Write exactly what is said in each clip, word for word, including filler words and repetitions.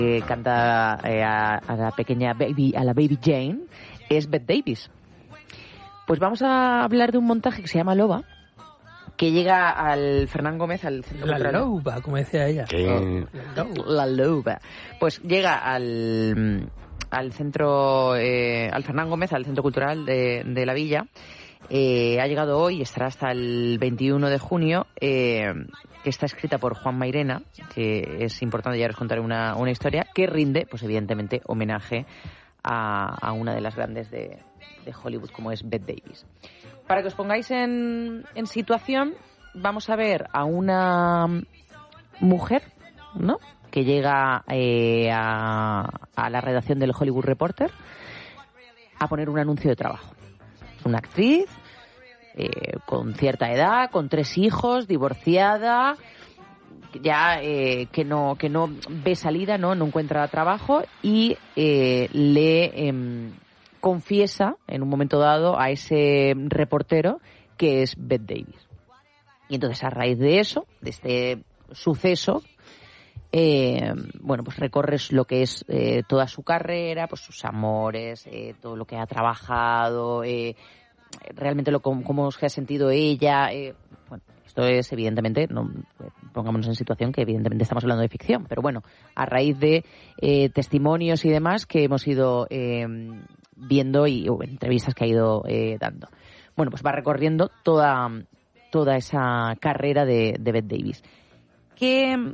que canta eh, a, a la pequeña baby, a la baby Jane, es Bette Davis. Pues vamos a hablar de un montaje que se llama Loba, que llega al Fernán Gómez, al centro La cultural. Loba, como decía ella. ¿Qué? La Loba. Pues llega al, al centro, eh, al Fernán Gómez, al centro cultural de, de la Villa. Eh, ha llegado hoy y estará hasta el veintiuno de junio, eh, que está escrita por Juan Mairena, que es importante, ya os contaré una, una historia, que rinde, pues evidentemente, homenaje a, a una de las grandes de, de Hollywood, como es Bette Davis. Para que os pongáis en, en situación, vamos a ver a una mujer, ¿no?, que llega eh, a, a la redacción del Hollywood Reporter a poner un anuncio de trabajo. Una actriz eh, con cierta edad, con tres hijos, divorciada, ya eh, que no que no ve salida, no no encuentra trabajo y eh, le eh, confiesa en un momento dado a ese reportero que es Bette Davis. Y entonces, a raíz de eso, de este suceso, Eh, bueno, pues recorres lo que es eh, toda su carrera, pues sus amores, eh, todo lo que ha trabajado, eh, realmente lo cómo se ha sentido ella. Eh, bueno, esto es evidentemente, no pongámonos en situación que evidentemente estamos hablando de ficción, pero bueno, a raíz de eh, testimonios y demás que hemos ido eh, viendo y o entrevistas que ha ido eh, dando. Bueno, pues va recorriendo toda toda esa carrera de, de Bette Davis. ¿Qué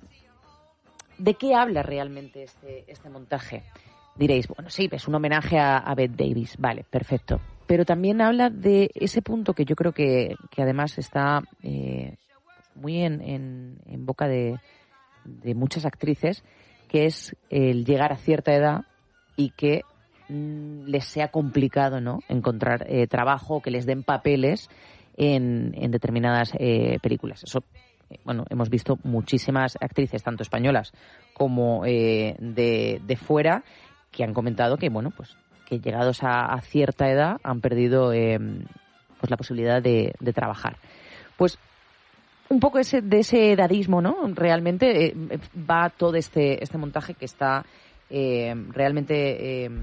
¿De qué habla realmente este, este montaje? Diréis, bueno, sí, es un homenaje a, a Bette Davis, vale, perfecto. Pero también habla de ese punto que yo creo que, que además está eh, muy en, en, en boca de, de muchas actrices, que es el llegar a cierta edad y que mm, les sea complicado, ¿no?, encontrar eh, trabajo, que les den papeles en, en determinadas eh, películas. Eso, bueno, hemos visto muchísimas actrices, tanto españolas como eh, de, de fuera, que han comentado que, bueno, pues que llegados a, a cierta edad han perdido eh, pues la posibilidad de, de trabajar. Pues un poco ese, de ese edadismo, ¿no? Realmente eh, va todo este, este montaje que está eh, realmente eh,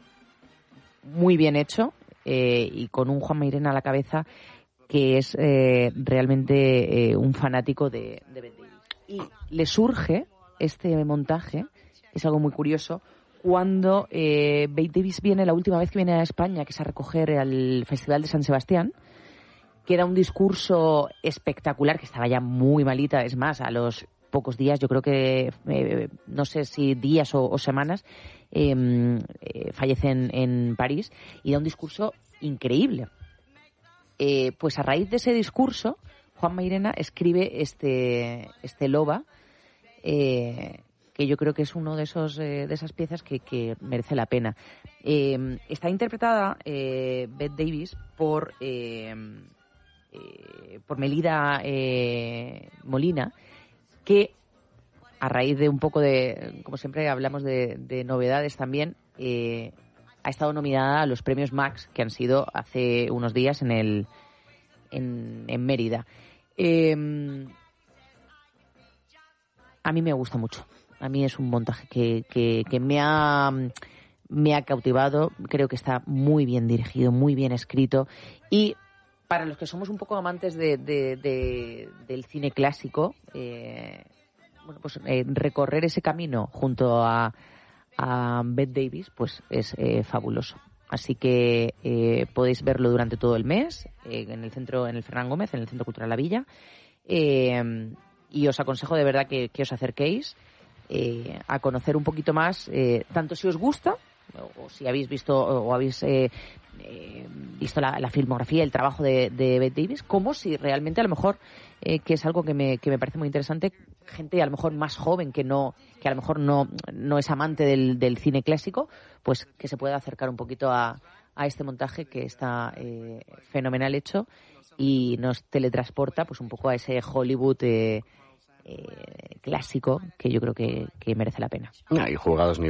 muy bien hecho eh, y con un Juan Mairena a la cabeza que es eh, realmente eh, un fanático de, de Bette Davis. Y le surge este montaje, es algo muy curioso, cuando eh, Bette Davis viene, la última vez que viene a España, que es a recoger al Festival de San Sebastián, que era un discurso espectacular, que estaba ya muy malita, es más, a los pocos días, yo creo que, eh, no sé si días o, o semanas, eh, eh, fallece en, en París, y da un discurso increíble. Eh, pues a raíz de ese discurso, Juan Mairena escribe este, este Loba, eh, que yo creo que es uno de esos eh, de esas piezas que, que merece la pena. Eh, está interpretada eh, Bette Davis por eh, eh, por Melida eh, Molina, que a raíz de un poco de, como siempre hablamos de, de novedades también, eh, ha estado nominada a los premios Max, que han sido hace unos días en el en, en Mérida. Eh, a mí me gusta mucho. A mí es un montaje que, que, que me ha me ha cautivado. Creo que está muy bien dirigido, muy bien escrito. Y para los que somos un poco amantes de, de, de, del cine clásico, eh, bueno, pues eh, recorrer ese camino junto a a Bette Davis, pues es eh, fabuloso. Así que eh, podéis verlo durante todo el mes eh, en el centro, en el Fernán Gómez, en el Centro Cultural La Villa. Eh, y os aconsejo de verdad que, que os acerquéis eh, a conocer un poquito más, eh, tanto si os gusta, o, o si habéis visto o habéis eh, eh, visto la, la filmografía, el trabajo de, de Bette Davis, como si realmente a lo mejor, eh, que es algo que me, que me parece muy interesante, gente a lo mejor más joven que no que a lo mejor no, no es amante del, del cine clásico, pues que se pueda acercar un poquito a, a este montaje que está eh, fenomenal hecho y nos teletransporta pues un poco a ese Hollywood eh, eh, clásico que yo creo que, que merece la pena. Ah, y jugados